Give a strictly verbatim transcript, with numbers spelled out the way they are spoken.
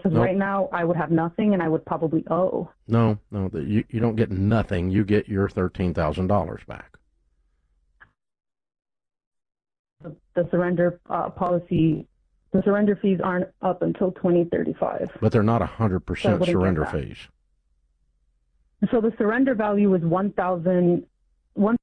Because No, right now I would have nothing and I would probably owe. no, no. The, you you don't get nothing. You get your thirteen thousand dollars back. The, the surrender uh, policy, the surrender fees aren't up until twenty thirty-five. But they're not a hundred So I percent wouldn't get surrender that. fees. So the surrender value is one thousand one